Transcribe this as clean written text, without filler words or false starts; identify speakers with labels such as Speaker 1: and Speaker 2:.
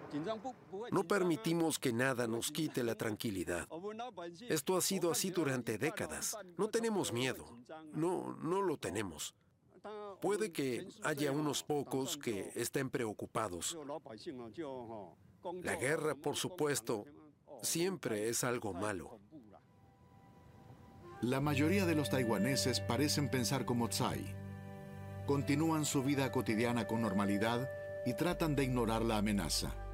Speaker 1: No permitimos que nada nos quite la tranquilidad. Esto ha sido así durante décadas. No tenemos miedo. No lo tenemos. Puede que haya unos pocos que estén preocupados. La guerra, por supuesto, siempre es algo malo.
Speaker 2: La mayoría de los taiwaneses parecen pensar como Tsai. Continúan su vida cotidiana con normalidad y tratan de ignorar la amenaza.